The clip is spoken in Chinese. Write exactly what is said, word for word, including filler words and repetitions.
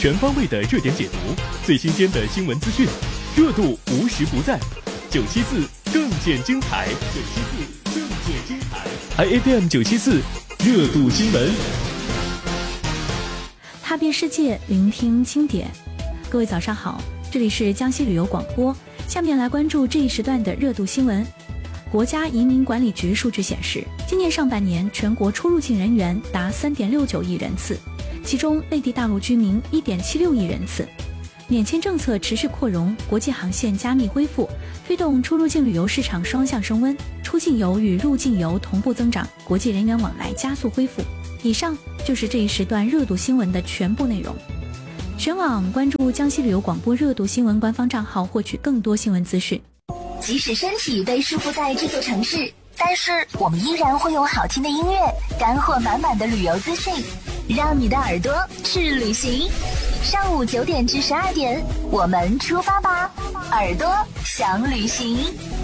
全方位的热点解读，最新鲜的新闻资讯，热度无时不在。九七四更见精彩，九七四更见精彩。I A F M 九七四热度新闻， 踏遍世界，聆听经典。各位早上好，这里是江西旅游广播，下面来关注这一时段的热度新闻。国家移民管理局数据显示，今年上半年全国出入境人员达 三点六九亿人次，其中内地大陆居民 一点七六亿人次。免签政策持续扩容，国际航线加密恢复，推动出入境旅游市场双向升温，出境游与入境游同步增长，国际人员往来加速恢复。以上就是这一时段热度新闻的全部内容。全网关注江西旅游广播热度新闻官方账号，获取更多新闻资讯。 即使身体被束缚在这座城市，但是我们依然会用好听的音乐，干货满满的旅游资讯，让你的耳朵去旅行。上午九点至十二点，我们出发吧，耳朵想旅行。